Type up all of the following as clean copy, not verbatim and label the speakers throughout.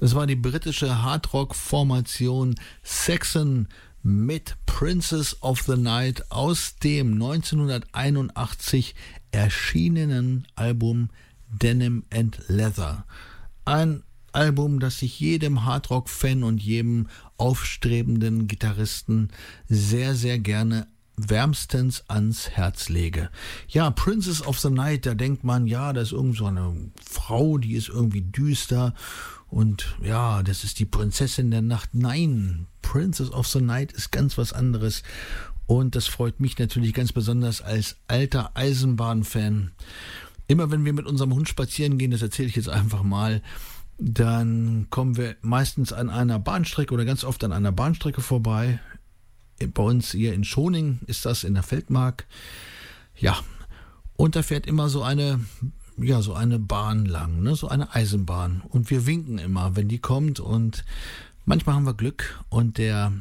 Speaker 1: Das war die britische Hardrock-Formation Saxon mit Princess of the Night aus dem 1981 erschienenen Album Denim and Leather. Ein Album, das ich jedem Hardrock-Fan und jedem aufstrebenden Gitarristen sehr, sehr gerne wärmstens ans Herz lege. Ja, Princess of the Night, da denkt man, ja, das ist irgend so eine Frau, die ist irgendwie düster und ja, das ist die Prinzessin der Nacht. Nein, Princess of the Night ist ganz was anderes und das freut mich natürlich ganz besonders als alter Eisenbahnfan. Immer wenn wir mit unserem Hund spazieren gehen, das erzähle ich jetzt einfach mal, dann kommen wir meistens an einer Bahnstrecke oder ganz oft an einer Bahnstrecke vorbei. Bei uns hier in Schoning ist das in der Feldmark. Ja, und da fährt immer so eine Bahn lang, ne? So eine Eisenbahn. Und wir winken immer, wenn die kommt. Und manchmal haben wir Glück. Und der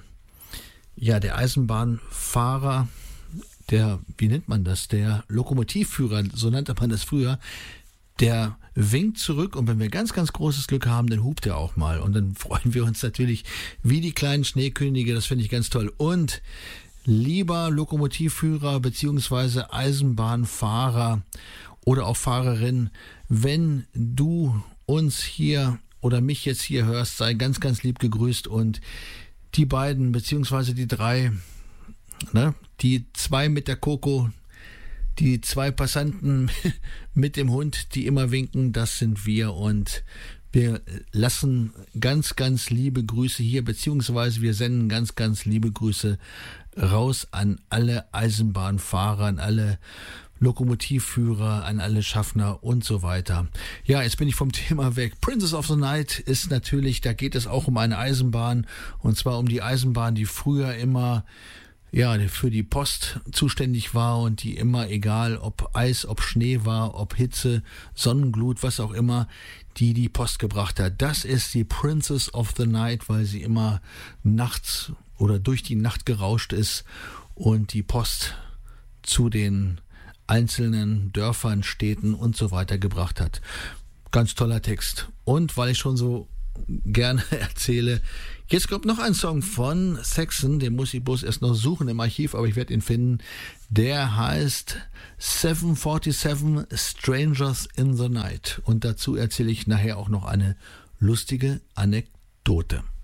Speaker 1: Eisenbahnfahrer, wie nennt man das? Der Lokomotivführer, so nannte man das früher, der winkt zurück und wenn wir ganz, ganz großes Glück haben, dann hupt er auch mal. Und dann freuen wir uns natürlich wie die kleinen Schneekönige, das finde ich ganz toll. Und lieber Lokomotivführer bzw. Eisenbahnfahrer oder auch Fahrerin, wenn du uns hier oder mich jetzt hier hörst, sei ganz, ganz lieb gegrüßt. Und die beiden bzw. die drei, ne, die zwei mit der Coco, die zwei Passanten mit dem Hund, die immer winken, das sind wir und wir lassen ganz, ganz liebe Grüße hier, beziehungsweise wir senden ganz, ganz liebe Grüße raus an alle Eisenbahnfahrer, an alle Lokomotivführer, an alle Schaffner und so weiter. Ja, jetzt bin ich vom Thema weg. Princess of the Night ist natürlich, da geht es auch um eine Eisenbahn und zwar um die Eisenbahn, die früher immer für die Post zuständig war und die immer, egal ob Eis, ob Schnee war, ob Hitze, Sonnenglut, was auch immer, die Post gebracht hat. Das ist die Princess of the Night, weil sie immer nachts oder durch die Nacht gerauscht ist und die Post zu den einzelnen Dörfern, Städten und so weiter gebracht hat. Ganz toller Text. Und weil ich schon so gerne erzähle, jetzt kommt noch ein Song von Saxon, den muss ich bloß erst noch suchen im Archiv, aber ich werde ihn finden. Der heißt 747 Strangers in the Night und dazu erzähle ich nachher auch noch eine lustige Anekdote.